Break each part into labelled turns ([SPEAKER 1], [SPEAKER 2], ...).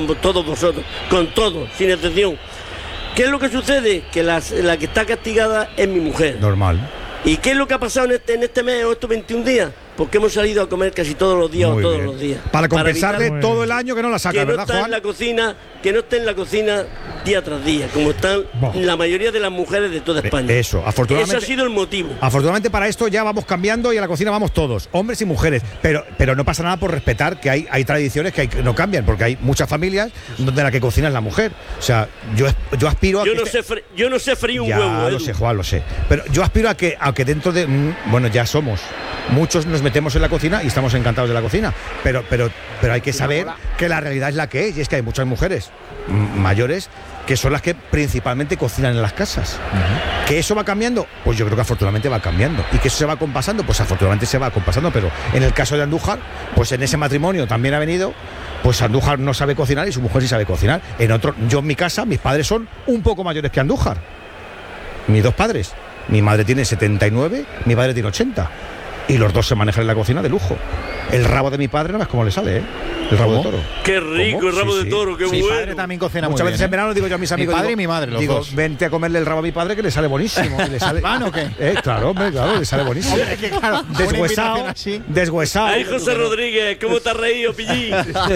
[SPEAKER 1] con todos vosotros, con todos, sin excepción. ¿Qué es lo que sucede? Que la que está castigada es mi mujer.
[SPEAKER 2] Normal.
[SPEAKER 1] ¿Y qué es lo que ha pasado en este mes o estos 21 días? Porque hemos salido a comer casi todos los días
[SPEAKER 2] Muy
[SPEAKER 1] o todos
[SPEAKER 2] bien.
[SPEAKER 1] los días.
[SPEAKER 2] Para compensarle
[SPEAKER 1] evitar
[SPEAKER 2] todo el año que no la saca,
[SPEAKER 1] que no
[SPEAKER 2] ¿verdad,
[SPEAKER 1] está
[SPEAKER 2] Juan?
[SPEAKER 1] en la cocina, que no esté en la cocina día tras día, como están la mayoría de las mujeres de toda España.
[SPEAKER 2] Eso, afortunadamente.
[SPEAKER 1] Ese ha sido el motivo.
[SPEAKER 2] Afortunadamente para esto ya vamos cambiando y a la cocina vamos todos, hombres y mujeres. Pero no pasa nada por respetar que hay tradiciones que no cambian, porque hay muchas familias donde la que cocina es la mujer. O sea, yo aspiro a
[SPEAKER 1] yo
[SPEAKER 2] que.
[SPEAKER 1] Yo no sé freír un
[SPEAKER 2] ya,
[SPEAKER 1] huevo.
[SPEAKER 2] lo sé, Juan, lo sé. Pero yo aspiro a que dentro de. Bueno, ya somos. Muchos nos metemos en la cocina y estamos encantados de la cocina. Pero hay que saber que la realidad es la que es. Y es que hay muchas mujeres mayores que son las que principalmente cocinan en las casas. ¿Que eso va cambiando? Pues yo creo que afortunadamente va cambiando. ¿Y que eso se va compasando? Pues afortunadamente se va compasando. Pero en el caso de Andújar, pues en ese matrimonio también ha venido. Pues Andújar no sabe cocinar y su mujer sí sabe cocinar. Yo en mi casa, mis padres son un poco mayores que Andújar. Mis dos padres. Mi madre tiene 79, mi padre tiene 80. Y los dos se manejan en la cocina de lujo. El rabo de mi padre no ves cómo le sale, ¿eh? El rabo de toro.
[SPEAKER 1] Qué rico.
[SPEAKER 2] ¿Cómo?
[SPEAKER 1] el rabo
[SPEAKER 2] Sí,
[SPEAKER 1] de
[SPEAKER 2] sí.
[SPEAKER 1] toro, qué
[SPEAKER 3] Mi
[SPEAKER 1] bueno.
[SPEAKER 3] padre también cocina
[SPEAKER 2] Muchas
[SPEAKER 3] muy
[SPEAKER 2] veces
[SPEAKER 3] bien,
[SPEAKER 2] en verano digo yo a mis amigos.
[SPEAKER 3] Mi padre y mi madre, los dos.
[SPEAKER 2] Vente a comerle el rabo a mi padre que le sale buenísimo. Y le sale,
[SPEAKER 3] ¿Van o qué?
[SPEAKER 2] Claro, hombre, claro, le sale buenísimo.
[SPEAKER 3] Hombre, que claro, una
[SPEAKER 2] Deshuesado.
[SPEAKER 3] invitación así.
[SPEAKER 2] Deshuesado.
[SPEAKER 1] Ay, José Rodríguez, ¿cómo te has reído, Pillín?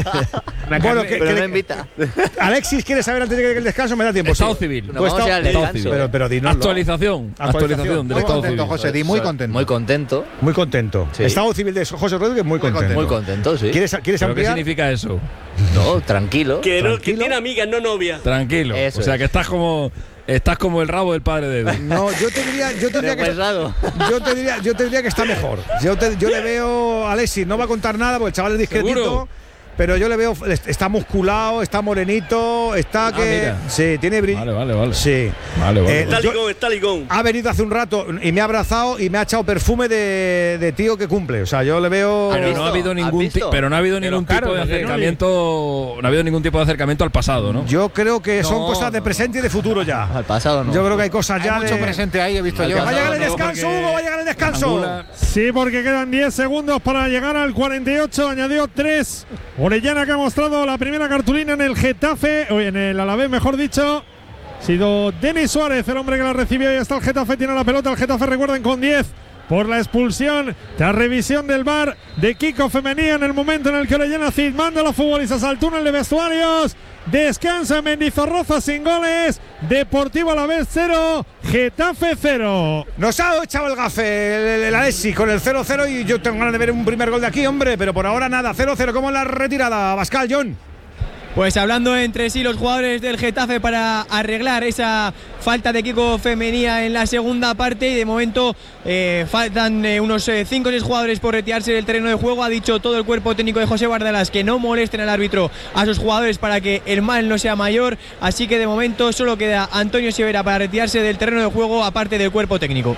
[SPEAKER 2] Bueno,
[SPEAKER 4] Pero no invita.
[SPEAKER 2] Alexis, ¿quieres saber antes de que llegue el descanso? Me da tiempo.
[SPEAKER 5] Estado
[SPEAKER 2] Sí.
[SPEAKER 5] civil.
[SPEAKER 4] No, vamos ya al descanso.
[SPEAKER 2] Pero dinoslo.
[SPEAKER 5] Actualización del
[SPEAKER 3] Muy
[SPEAKER 5] Estado
[SPEAKER 3] contento,
[SPEAKER 5] civil.
[SPEAKER 3] José, di muy contento.
[SPEAKER 4] Muy contento.
[SPEAKER 2] Muy contento.
[SPEAKER 4] Sí.
[SPEAKER 2] Estado civil de José Rodríguez, muy contento.
[SPEAKER 4] Muy contento, sí.
[SPEAKER 2] ¿Quieres
[SPEAKER 5] ¿Pero qué
[SPEAKER 2] ampliar?
[SPEAKER 5] significa eso?
[SPEAKER 4] No, tranquilo.
[SPEAKER 1] Que
[SPEAKER 2] Tranquilo.
[SPEAKER 1] tiene amigas, no novias.
[SPEAKER 5] Tranquilo.
[SPEAKER 4] Eso
[SPEAKER 5] o sea
[SPEAKER 4] es.
[SPEAKER 5] que estás como el rabo del padre de Edu.
[SPEAKER 2] No, yo te diría que
[SPEAKER 4] Pesado.
[SPEAKER 2] yo te diría que está mejor. Yo le veo a Alexis, no va a contar nada porque el chaval es discretito.
[SPEAKER 5] ¿Seguro?
[SPEAKER 2] Pero yo le veo, está musculado, está morenito, está que.
[SPEAKER 5] Mira.
[SPEAKER 2] Sí, tiene brillo.
[SPEAKER 5] Vale.
[SPEAKER 2] Sí.
[SPEAKER 5] Vale.
[SPEAKER 1] Está ligón.
[SPEAKER 2] Ha venido hace un rato y me ha abrazado y me ha echado perfume de tío que cumple. O sea, yo le veo.
[SPEAKER 5] Pero
[SPEAKER 4] visto?
[SPEAKER 5] no ha habido
[SPEAKER 4] ¿Has
[SPEAKER 5] ningún
[SPEAKER 4] visto?
[SPEAKER 5] pero no ha habido ningún tipo
[SPEAKER 6] claro,
[SPEAKER 5] de
[SPEAKER 6] desde
[SPEAKER 5] acercamiento, no ha habido ningún tipo de acercamiento al pasado, ¿no?
[SPEAKER 2] Yo creo que son
[SPEAKER 4] No,
[SPEAKER 2] cosas de
[SPEAKER 4] no,
[SPEAKER 2] presente y de futuro ya.
[SPEAKER 4] Al pasado no.
[SPEAKER 2] Yo creo que hay cosas
[SPEAKER 3] Hay
[SPEAKER 2] ya
[SPEAKER 3] mucho
[SPEAKER 2] de.
[SPEAKER 3] presente ahí, he visto yo.
[SPEAKER 2] Va a llegar el
[SPEAKER 5] no,
[SPEAKER 2] descanso,
[SPEAKER 5] porque-
[SPEAKER 2] Hugo, va a llegar el descanso.
[SPEAKER 5] Angula-
[SPEAKER 6] Sí, porque quedan 10 segundos para llegar al 48. Añadió 3. Orellana, que ha mostrado la primera cartulina en el Getafe, o en el Alavés, mejor dicho. Ha sido Denis Suárez el hombre que la recibió y hasta el Getafe tiene la pelota. El Getafe, recuerden, con 10 por la expulsión tras revisión del VAR de Kiko Femenía en el momento en el que Orellana Cid manda a los futbolistas al túnel de vestuarios. Descansa Mendizorroza sin goles. Deportivo Alavés 0, Getafe 0.
[SPEAKER 2] Nos ha echado el gafe el Alexis con el 0-0 y yo tengo ganas de ver un primer gol de aquí, hombre, pero por ahora nada, 0-0. ¿Cómo es la retirada, Pascal, John?
[SPEAKER 7] Pues hablando entre sí los jugadores del Getafe para arreglar esa falta de Kiko Femenía en la segunda parte, y de momento faltan unos 5 o 6 jugadores por retirarse del terreno de juego. Ha dicho todo el cuerpo técnico de José Bardalas que no molesten al árbitro a sus jugadores para que el mal no sea mayor, así que de momento solo queda Antonio Sivera para retirarse del terreno de juego, aparte del cuerpo técnico.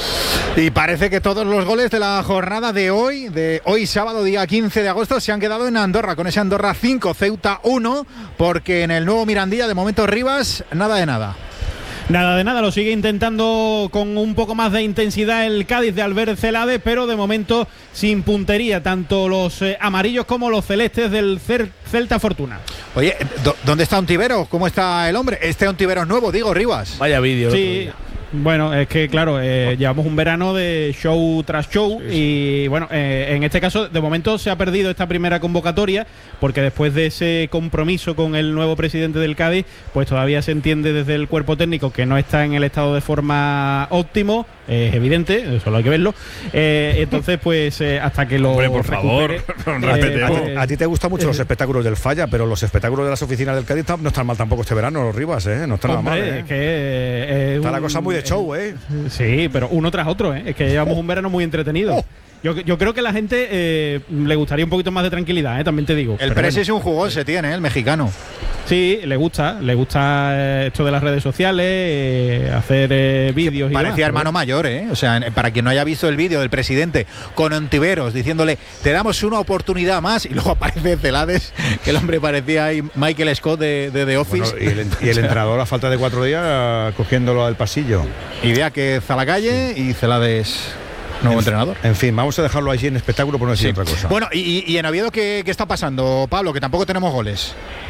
[SPEAKER 3] Y parece que todos los goles de la jornada de hoy sábado, día 15 de agosto, se han quedado en Andorra, con ese Andorra 5, Ceuta 1, porque en el nuevo Mirandilla, de momento Rivas, nada de nada.
[SPEAKER 6] Nada de nada, lo sigue intentando con un poco más de intensidad el Cádiz de Albert Celades, pero de momento sin puntería, tanto los amarillos como los celestes del Celta Fortuna.
[SPEAKER 3] Oye, ¿dónde está Ontiveros? ¿Cómo está el hombre? Este Ontiveros nuevo, digo, Rivas.
[SPEAKER 5] Vaya vídeo.
[SPEAKER 6] Sí. Bueno, es que claro, llevamos un verano de show tras show y bueno, en este caso de momento se ha perdido esta primera convocatoria porque después de ese compromiso con el nuevo presidente del Cádiz, pues todavía se entiende desde el cuerpo técnico que no está en el estado de forma óptimo, es evidente, solo hay que verlo, entonces pues hasta que lo
[SPEAKER 5] Hombre, por favor,
[SPEAKER 6] recupere,
[SPEAKER 2] A ti te gustan mucho los espectáculos del Falla, pero los espectáculos de las oficinas del Cádiz no están mal tampoco este verano, los Rivas, no están nada mal.
[SPEAKER 6] hombre, es que
[SPEAKER 2] Está la cosa muy de show,
[SPEAKER 6] Sí, pero uno tras otro, Es que llevamos un verano muy entretenido. Yo creo que a la gente le gustaría un poquito más de tranquilidad, también te digo.
[SPEAKER 3] El
[SPEAKER 6] Pero
[SPEAKER 3] Presi
[SPEAKER 6] bueno.
[SPEAKER 3] es un jugón, se tiene, el mexicano.
[SPEAKER 6] Sí, le gusta esto de las redes sociales, hacer vídeos y
[SPEAKER 3] Parecía
[SPEAKER 6] demás,
[SPEAKER 3] hermano mayor, O sea, para quien no haya visto el vídeo del presidente con Ontiveros diciéndole, te damos una oportunidad más, y luego aparece Celades, que el hombre parecía ahí Michael Scott de The Office.
[SPEAKER 2] Bueno, y el entrenador a falta de 4 días cogiéndolo al pasillo.
[SPEAKER 3] Idea que Zalacalle y Celades nuevo entrenador.
[SPEAKER 2] En fin, vamos a dejarlo allí en espectáculo por no decir otra cosa.
[SPEAKER 3] Bueno, y en Oviedo, ¿qué está pasando, Pablo? Que tampoco tenemos goles.